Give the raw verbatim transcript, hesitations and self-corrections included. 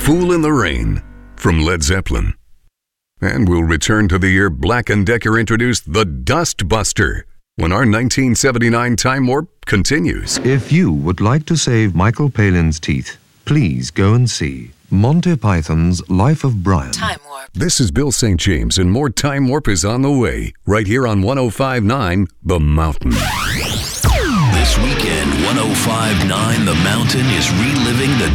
Fool in the Rain from Led Zeppelin. And we'll return to the year Black and Decker introduced the Dust Buster when our nineteen seventy-nine Time Warp continues. If you would like to save Michael Palin's teeth, please go and see Monty Python's Life of Brian. Time Warp. This is Bill Saint James, and more Time Warp is on the way, right here on one oh five point nine The Mountain. This weekend, one oh five point nine The Mountain is reliving the